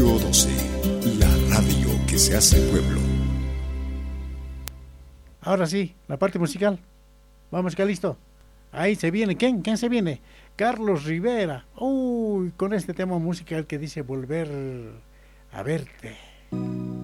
Radio 12, la radio que se hace pueblo. Ahora sí, la parte musical. Vamos, listo. Ahí se viene. ¿Quién se viene? Carlos Rivera. Uy, con este tema musical que dice Volver a verte.